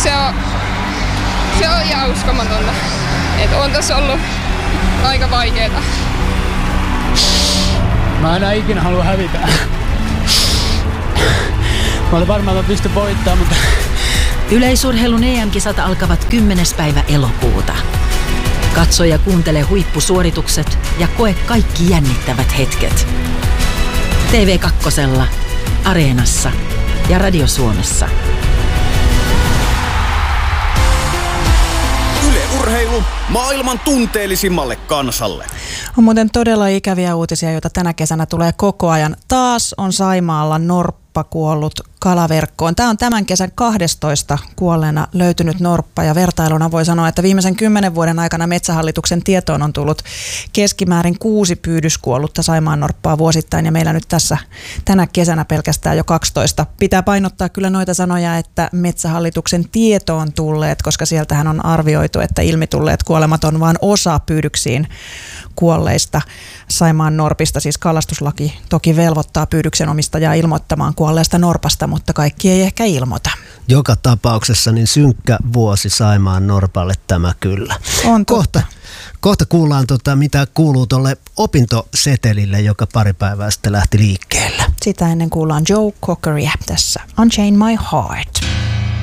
se on ihan uskomatonta. Että on tässä ollut aika vaikeeta. Mä enää ikinä halua hävitä. Mä olin varmaan, että mä pystyn voittamaan, mutta... Yleisurheilun EM-kisat alkavat 10. päivä elokuuta. Katso ja kuuntele huippusuoritukset ja koe kaikki jännittävät hetket. TV2, Areenassa ja Radio Suomessa. Yle Urheilu maailman tunteellisimmalle kansalle. On muuten todella ikäviä uutisia, joita tänä kesänä tulee koko ajan. Taas on Saimaalla norppa kuollut kalaverkkoon. Tämä on tämän kesän 12 kuolleena löytynyt norppa ja vertailuna voi sanoa, että viimeisen 10 vuoden aikana Metsähallituksen tietoon on tullut keskimäärin 6 pyydyskuollutta Saimaan norppaa vuosittain ja meillä nyt tässä tänä kesänä pelkästään jo 12. Pitää painottaa kyllä noita sanoja, että Metsähallituksen tietoon tulleet, koska sieltähän on arvioitu, että ilmitulleet kuolemat on vain osa pyydyksiin kuolleista Saimaan norpista. Siis kalastuslaki toki velvoittaa pyydyksen omistajaa ilmoittamaan kuolleesta norpasta, mutta kaikki ei ehkä ilmoita. Joka tapauksessa niin synkkä vuosi Saimaan norpalle tämä kyllä. On Kohta kuullaan, mitä kuuluu tuolle opintosetelille, joka pari päivää sitten lähti liikkeelle. Sitä ennen kuullaan Joe Cockeria tässä Unchain My Heart.